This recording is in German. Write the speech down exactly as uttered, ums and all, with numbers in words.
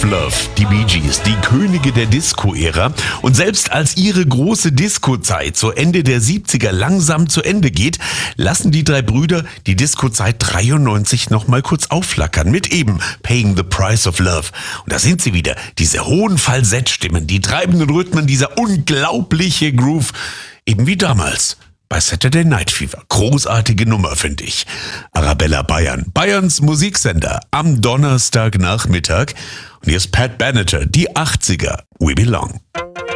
Love, die Bee Gees, die Könige der Disco-Ära. Und selbst als ihre große Disco-Zeit zu Ende der siebziger langsam zu Ende geht, lassen die drei Brüder die Disco-Zeit dreiundneunzig noch mal kurz aufflackern mit eben Paying the Price of Love. Und da sind sie wieder, diese hohen Falsettstimmen, die treibenden Rhythmen, dieser unglaubliche Groove, eben wie damals bei Saturday Night Fever. Großartige Nummer, finde ich. Arabella Bayern, Bayerns Musiksender am Donnerstagnachmittag. Und hier ist Pat Benatar, die achtziger, We Belong.